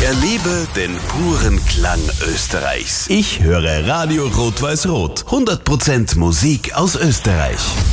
Erlebe den puren Klang Österreichs. Ich höre Radio Rot-Weiß-Rot. 100% Musik aus Österreich.